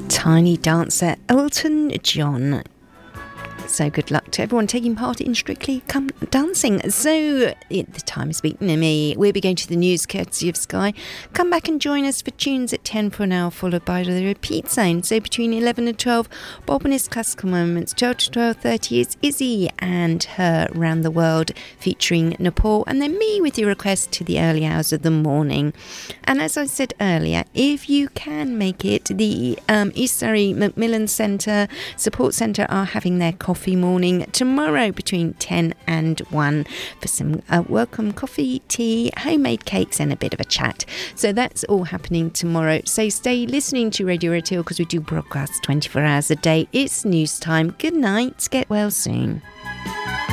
Tiny Dancer, Elton John. So good luck to everyone taking part in Strictly Come Dancing. So the time is speaking to me. We'll be going to the news courtesy of Sky. Come back and join us for tunes at 10 for an hour, followed by the repeat zone. So between 11 and 12, Bob and his classical moments. 12 to 12:30 is Izzy and her Round the World featuring Nepal. And then me with your request to the early hours of the morning. And as I said earlier, if you can make it, the East Surrey Macmillan Centre Support Centre are having their coffee morning tomorrow between 10 and 1 for some welcome coffee, tea, homemade cakes and a bit of a chat. So that's all happening tomorrow. So stay listening to Radio Rothill because we do broadcast 24 hours a day. It's news time. Good night. Get well soon.